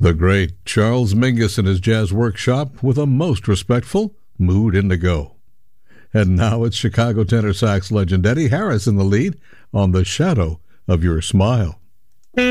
The great Charles Mingus and his jazz workshop with a most respectful Mood Indigo. And now it's Chicago tenor sax legend Eddie Harris in the lead on The Shadow of Your Smile.